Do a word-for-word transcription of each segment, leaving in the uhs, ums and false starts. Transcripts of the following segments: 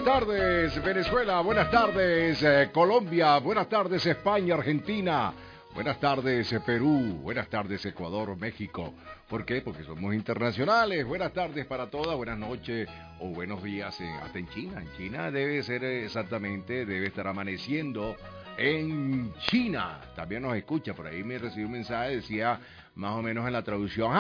Buenas tardes, Venezuela. Buenas tardes, eh, Colombia. Buenas tardes, España, Argentina. Buenas tardes, eh, Perú. Buenas tardes, Ecuador, México. ¿Por qué? Porque somos internacionales. Buenas tardes para todas. Buenas noches o buenos días en, hasta en China. En China debe ser exactamente, debe estar amaneciendo en China. También nos escucha. Por ahí me recibí un mensaje, decía más o menos en la traducción,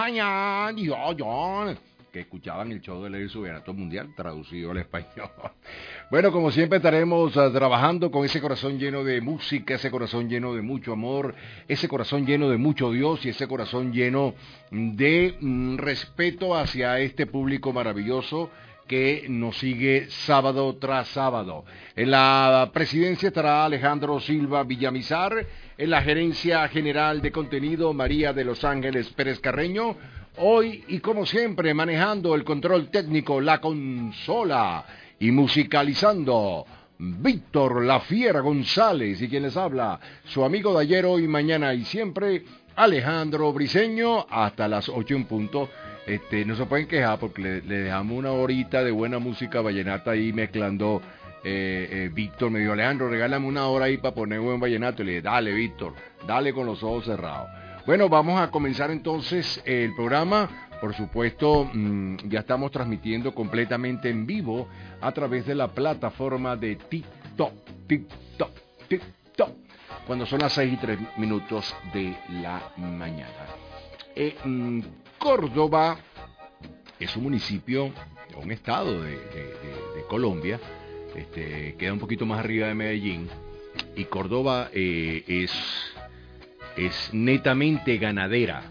que escuchaban el show del Subvenanato Mundial traducido al español. Bueno, como siempre estaremos uh, trabajando con ese corazón lleno de música, ese corazón lleno de mucho amor, ese corazón lleno de mucho Dios y ese corazón lleno de mm, respeto hacia este público maravilloso que nos sigue sábado tras sábado. En la presidencia estará Alejandro Silva Villamizar, en la gerencia general de contenido María de los Ángeles Pérez Carreño. Hoy, y como siempre, manejando el control técnico, la consola y musicalizando, Víctor La Fiera González, y quien les habla, su amigo de ayer, hoy, mañana y siempre, Alejandro Briceño, hasta las ocho en punto. Este, no se pueden quejar porque le, le dejamos una horita de buena música vallenata ahí mezclando. Eh, eh, Víctor me dijo, Alejandro, regálame una hora ahí para poner buen vallenato. Y le dije, dale, Víctor, dale con los ojos cerrados. Bueno, vamos a comenzar entonces el programa. Por supuesto, mmm, ya estamos transmitiendo completamente en vivo a través de la plataforma de TikTok, TikTok, TikTok, cuando son las seis y tres minutos de la mañana. Eh, mmm, Córdoba es un municipio, un estado de, de, de, de Colombia, este, queda un poquito más arriba de Medellín, y Córdoba eh, es... es netamente ganadera,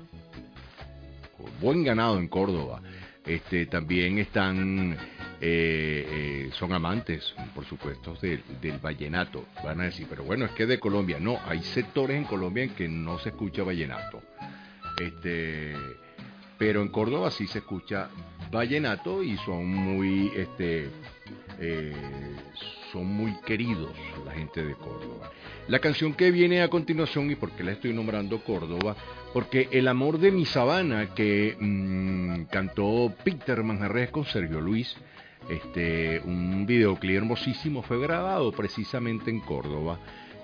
buen ganado en Córdoba. Este, también están, eh, eh, son amantes, por supuesto, de, del vallenato. Van a decir, pero bueno, es que de Colombia. No, hay sectores en Colombia en que no se escucha vallenato. Este, pero en Córdoba sí se escucha vallenato y son muy, este, eh, son muy queridos la gente de Córdoba. La canción que viene a continuación, y por qué la estoy nombrando Córdoba, porque El amor de mi sabana, que mmm, cantó Peter Manjarrés con Sergio Luis, este, un videoclip hermosísimo, fue grabado precisamente en Córdoba,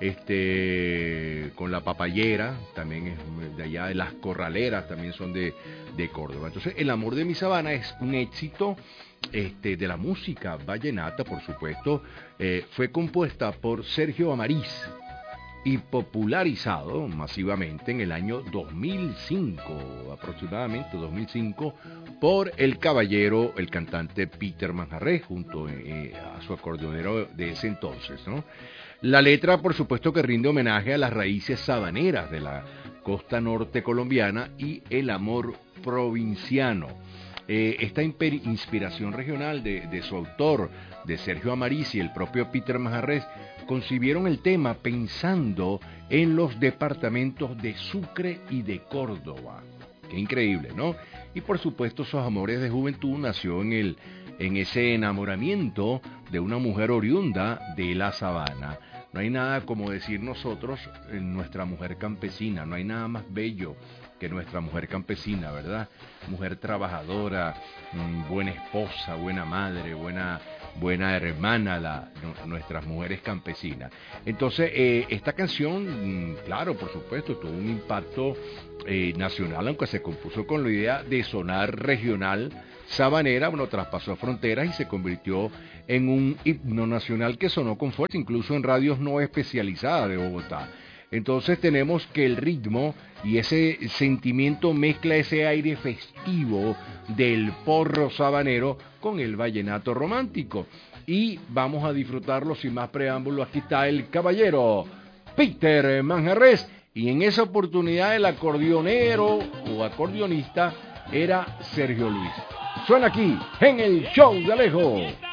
este, con La Papayera, también es de allá, de Las Corraleras, también son de, de Córdoba. Entonces, El amor de mi sabana es un éxito este, de la música vallenata, por supuesto, eh, fue compuesta por Sergio Amariz y popularizado masivamente en el año dos mil cinco, aproximadamente dos mil cinco, por el caballero, el cantante Peter Manjarrés, junto eh, a su acordeonero de ese entonces, ¿no? La letra, por supuesto, que rinde homenaje a las raíces sabaneras de la costa norte colombiana y el amor provinciano. Eh, esta inspiración regional de, de su autor, de Sergio Amariz y el propio Peter Manjarrés, concibieron el tema pensando en los departamentos de Sucre y de Córdoba. Qué increíble, ¿no? Y por supuesto, sus amores de juventud nació en, el, en ese enamoramiento de una mujer oriunda de la sabana. No hay nada como decir nosotros, nuestra mujer campesina, no hay nada más bello que nuestra mujer campesina, ¿verdad? Mujer trabajadora, buena esposa, buena madre, buena, buena hermana, la, nuestras mujeres campesinas. Entonces, eh, esta canción, claro, por supuesto, tuvo un impacto eh, nacional, aunque se compuso con la idea de sonar regional sabanera, bueno, traspasó fronteras y se convirtió en un himno nacional que sonó con fuerza, incluso en radios no especializadas de Bogotá. Entonces tenemos que el ritmo y ese sentimiento mezcla ese aire festivo del porro sabanero con el vallenato romántico. Y vamos a disfrutarlo sin más preámbulo. Aquí está el caballero Peter Manjarrés. Y en esa oportunidad el acordeonero o acordeonista era Sergio Luis. Suena aquí en el show de Alejo.